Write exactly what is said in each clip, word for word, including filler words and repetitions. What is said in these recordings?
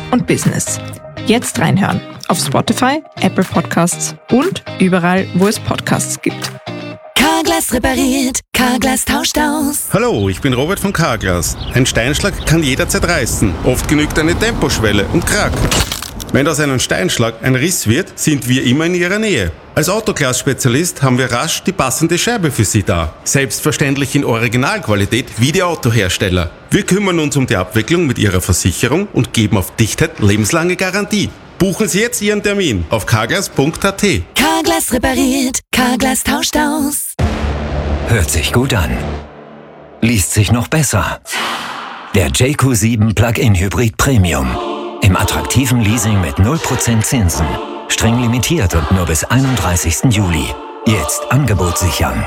und Business. Jetzt reinhören auf Spotify, Apple Podcasts und überall, wo es Podcasts gibt. Carglass repariert, Carglass tauscht aus. Hallo, ich bin Robert von Carglass. Ein Steinschlag kann jederzeit reißen. Oft genügt eine Temposchwelle und krack. Wenn aus einem Steinschlag ein Riss wird, sind wir immer in Ihrer Nähe. Als Autoglas-Spezialist haben wir rasch die passende Scheibe für Sie da. Selbstverständlich in Originalqualität wie die Autohersteller. Wir kümmern uns um die Abwicklung mit Ihrer Versicherung und geben auf Dichtheit lebenslange Garantie. Buchen Sie jetzt Ihren Termin auf carglass punkt a t. Carglass repariert, Carglass tauscht aus. Hört sich gut an. Liest sich noch besser. Der J Q sieben Plug-in Hybrid Premium. Im attraktiven Leasing mit null Prozent Zinsen. Streng limitiert und nur bis einunddreißigsten Juli. Jetzt Angebot sichern.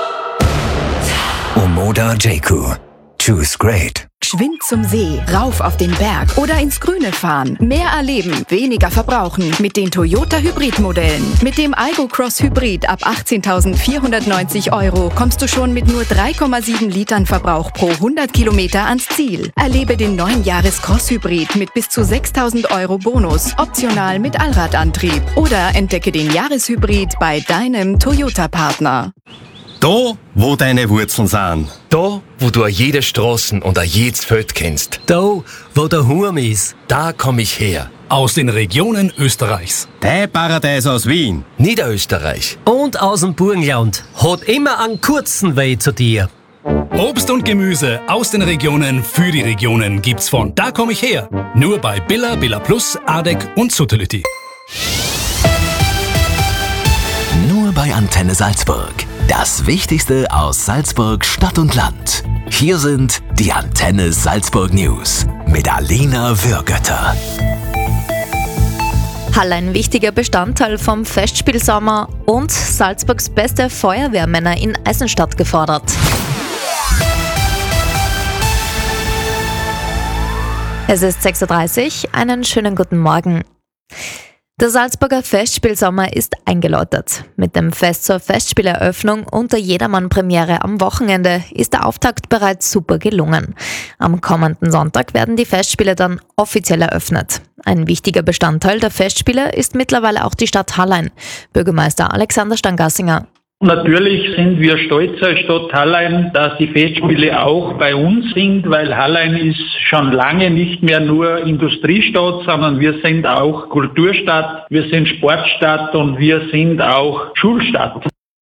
Omoda J Q. Choose great. Geschwind zum See, rauf auf den Berg oder ins Grüne fahren. Mehr erleben, weniger verbrauchen mit den Toyota Hybrid-Modellen. Mit dem Aygo Cross Hybrid ab achtzehntausendvierhundertneunzig Euro kommst du schon mit nur drei Komma sieben Litern Verbrauch pro hundert Kilometer ans Ziel. Erlebe den neuen Jahres Cross Hybrid mit bis zu sechstausend Euro Bonus, optional mit Allradantrieb. Oder entdecke den Jahreshybrid bei deinem Toyota-Partner. Da, wo deine Wurzeln sind. Da, wo du a jede Straßen und a jedes Feld kennst. Da, wo der Hurm ist. Da komm ich her. Aus den Regionen Österreichs. Dein Paradies aus Wien. Niederösterreich. Und aus dem Burgenland. Hat immer einen kurzen Weg zu dir. Obst und Gemüse aus den Regionen für die Regionen gibt's von Da komm ich her. Nur bei Billa, Billa Plus, Adek und Suttility. Nur bei Antenne Salzburg. Das Wichtigste aus Salzburg, Stadt und Land. Hier sind die Antenne Salzburg News mit Alina Würgötter. Halle ein wichtiger Bestandteil vom Festspielsommer und Salzburgs beste Feuerwehrmänner in Eisenstadt gefordert. Es ist sechs Uhr dreißig, einen schönen guten Morgen. Der Salzburger Festspielsommer ist eingeläutet. Mit dem Fest zur Festspieleröffnung und der Jedermann-Premiere am Wochenende ist der Auftakt bereits super gelungen. Am kommenden Sonntag werden die Festspiele dann offiziell eröffnet. Ein wichtiger Bestandteil der Festspiele ist mittlerweile auch die Stadt Hallein. Bürgermeister Alexander Stangassinger. Natürlich sind wir stolz als Stadt Hallein, dass die Festspiele auch bei uns sind, weil Hallein ist schon lange nicht mehr nur Industriestadt, sondern wir sind auch Kulturstadt, wir sind Sportstadt und wir sind auch Schulstadt.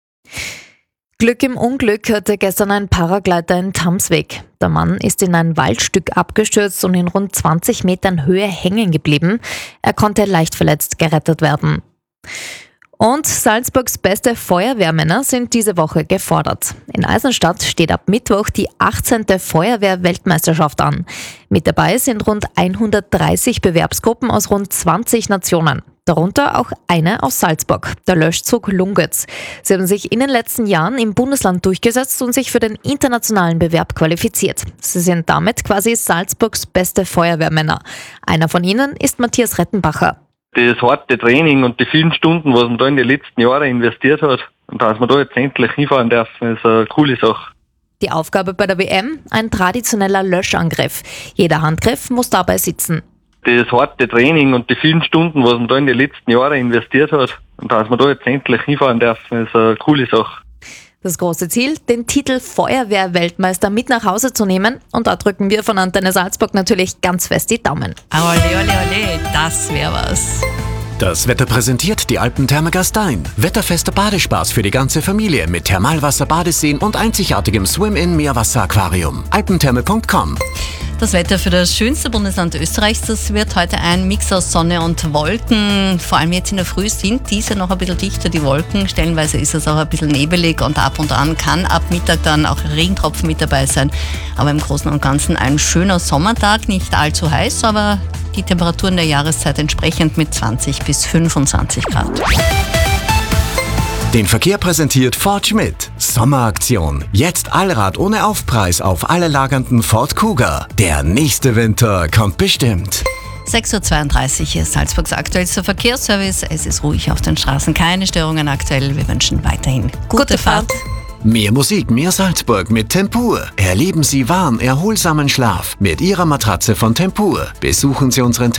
Glück im Unglück hatte gestern ein Paragleiter in Tamsweg. Der Mann ist in ein Waldstück abgestürzt und in rund zwanzig Metern Höhe hängen geblieben. Er konnte leicht verletzt gerettet werden. Und Salzburgs beste Feuerwehrmänner sind diese Woche gefordert. In Eisenstadt steht ab Mittwoch die achtzehnte Feuerwehr-Weltmeisterschaft an. Mit dabei sind rund hundertdreißig Bewerbsgruppen aus rund zwanzig Nationen. Darunter auch eine aus Salzburg, der Löschzug Lungötz. Sie haben sich in den letzten Jahren im Bundesland durchgesetzt und sich für den internationalen Bewerb qualifiziert. Sie sind damit quasi Salzburgs beste Feuerwehrmänner. Einer von ihnen ist Matthias Rettenbacher. Das harte Training und die vielen Stunden, was man da in den letzten Jahren investiert hat, und dass man da jetzt endlich hinfahren darf, ist eine coole Sache. Die Aufgabe bei der W M? Ein traditioneller Löschangriff. Jeder Handgriff muss dabei sitzen. Das harte Training und die vielen Stunden, was man da in den letzten Jahren investiert hat, und dass man da jetzt endlich hinfahren darf, ist eine coole Sache. Das große Ziel, den Titel Feuerwehr-Weltmeister mit nach Hause zu nehmen. Und da drücken wir von Antenne Salzburg natürlich ganz fest die Daumen. Ole, ole, ole, das wäre was. Das Wetter präsentiert die Alpentherme Gastein. Wetterfester Badespaß für die ganze Familie mit Thermalwasser-Badeseen und einzigartigem Swim-In-Meerwasser-Aquarium. alpentherme punkt com. Das Wetter für das schönste Bundesland Österreichs, das wird heute ein Mix aus Sonne und Wolken. Vor allem jetzt in der Früh sind diese noch ein bisschen dichter, die Wolken. Stellenweise ist es auch ein bisschen nebelig und ab und an kann ab Mittag dann auch Regentropfen mit dabei sein. Aber im Großen und Ganzen ein schöner Sommertag, nicht allzu heiß, aber die Temperaturen der Jahreszeit entsprechend mit zwanzig bis fünfundzwanzig Grad. Den Verkehr präsentiert Ford Schmidt. Sommeraktion. Jetzt Allrad ohne Aufpreis auf alle lagernden Ford Kuga. Der nächste Winter kommt bestimmt. sechs Uhr zweiunddreißig ist Salzburgs aktuellster Verkehrsservice. Es ist ruhig auf den Straßen, keine Störungen aktuell. Wir wünschen weiterhin gute, gute Fahrt. Mehr Musik, mehr Salzburg mit Tempur. Erleben Sie warm, erholsamen Schlaf mit Ihrer Matratze von Tempur. Besuchen Sie unseren